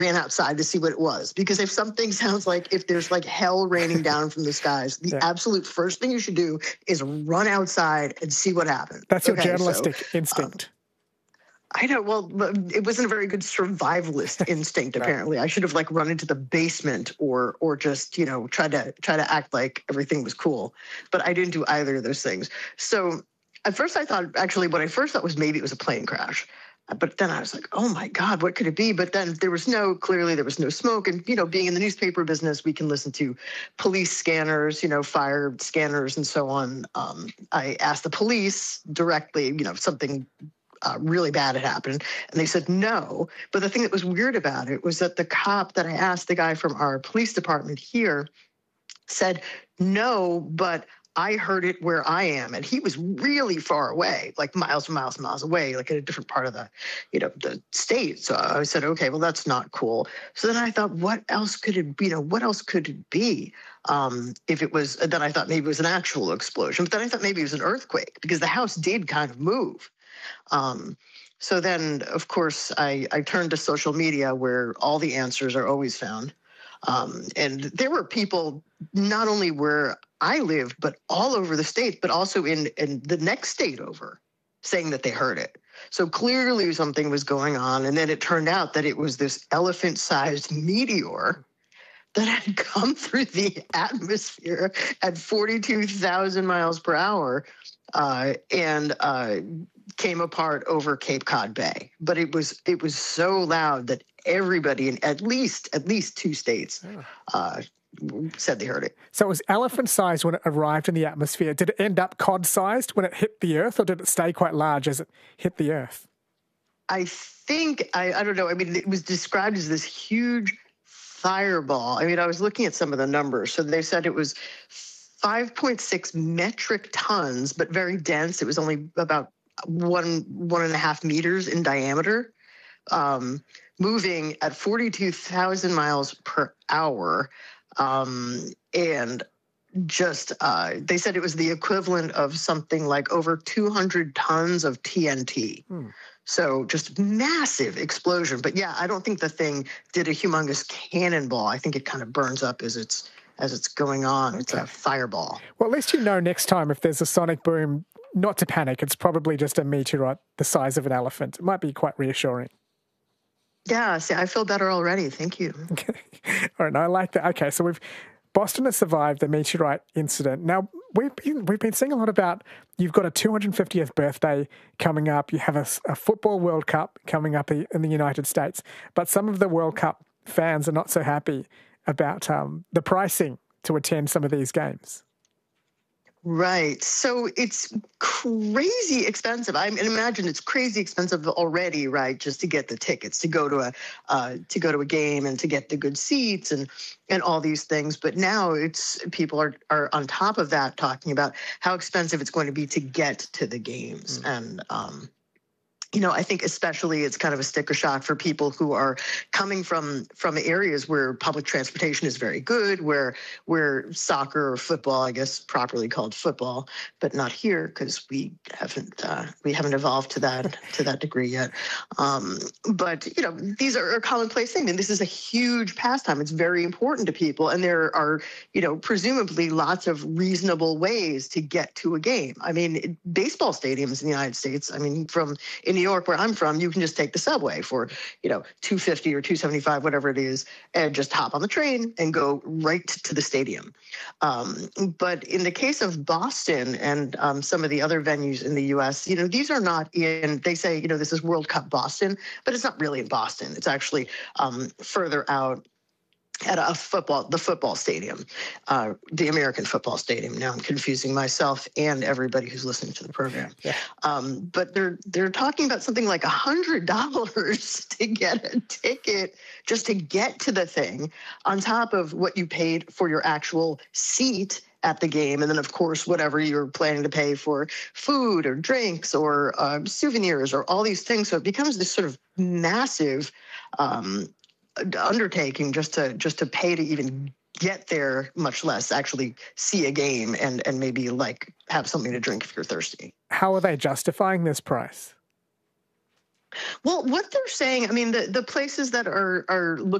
ran outside to see what it was. Because if something sounds like, if there's like hell raining down from the skies, the absolute first thing you should do is run outside and see what happened. That's your journalistic instinct. I know. Well, it wasn't a very good survivalist instinct. Apparently, I should have like run into the basement or just try to act like everything was cool. But I didn't do either of those things. So at first, I thought what I first thought was maybe it was a plane crash. But then I was like, oh my God, what could it be? But then clearly there was no smoke. And, being in the newspaper business, we can listen to police scanners, fire scanners and so on. I asked the police directly, something really bad had happened. And they said no. But the thing that was weird about it was that the cop that I asked, the guy from our police department here, said no, but I heard it where I am. And he was really far away, like miles and miles and miles away, like in a different part of the state. So I said, okay, well, that's not cool. So then I thought, what else could it be? What else could it be? If it was, then I thought maybe it was an actual explosion, but then I thought maybe it was an earthquake because the house did kind of move. So then, of course, I turned to social media where all the answers are always found. And there were people not only where I lived, but all over the state, but also in the next state over, saying that they heard it. So clearly something was going on. And then it turned out that it was this elephant-sized meteor that had come through the atmosphere at 42,000 miles per hour and came apart over Cape Cod Bay. But it was so loud that everybody in at least two states said they heard it. So it was elephant-sized when it arrived in the atmosphere. Did it end up cod-sized when it hit the Earth, or did it stay quite large as it hit the Earth? I think, I don't know. I mean, it was described as this huge fireball. I mean, I was looking at some of the numbers. So they said it was 5.6 metric tons, but very dense. It was only about 1.5 meters in diameter, moving at 42,000 miles per hour. And just, they said it was the equivalent of something like over 200 tons of TNT. So just massive explosion. But yeah, I don't think the thing did a humongous cannonball. I think it kind of burns up as it's going on. Okay. It's a fireball. Well, at least next time if there's a sonic boom, not to panic. It's probably just a meteorite the size of an elephant. It might be quite reassuring. Yeah, see, I feel better already. Thank you. All right, I like that. Okay, so Boston has survived the meteorite incident. Now, we've been seeing a lot about, you've got a 250th birthday coming up. You have a football World Cup coming up in the United States. But some of the World Cup fans are not so happy about the pricing to attend some of these games. Right. So it's crazy expensive. I mean, imagine it's crazy expensive already, right? Just to get the tickets, to go to a game and to get the good seats and all these things. But now people are on top of that talking about how expensive it's going to be to get to the games. And I think especially it's kind of a sticker shock for people who are coming from areas where public transportation is very good, where soccer or football, I guess properly called football, but not here because we haven't evolved to that degree yet. But these are a commonplace thing, and this is a huge pastime. It's very important to people, and there are presumably lots of reasonable ways to get to a game. I mean, baseball stadiums in the United States. I mean, in New York, where I'm from, you can just take the subway for, $2.50 or $2.75, whatever it is, and just hop on the train and go right to the stadium. But in the case of Boston and some of the other venues in the U.S., these are not they say, this is World Cup Boston, but it's not really in Boston. It's actually further out at the football stadium, the American football stadium. Now I'm confusing myself and everybody who's listening to the program. Yeah. But they're talking about something like $100 to get a ticket just to get to the thing, on top of what you paid for your actual seat at the game. And then, of course, whatever you're planning to pay for food or drinks or souvenirs or all these things. So it becomes this sort of massive undertaking just to pay to even get there, much less actually see a game and maybe like have something to drink if you're thirsty. How are they justifying this price? Well, what they're saying, I mean, the places that are